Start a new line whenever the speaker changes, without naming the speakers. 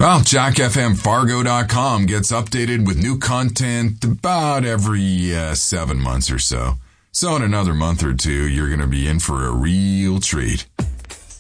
Well, JackFMFargo.com gets updated with new content about every 7 months or so. So in another month or two, you're going to be in for a real treat.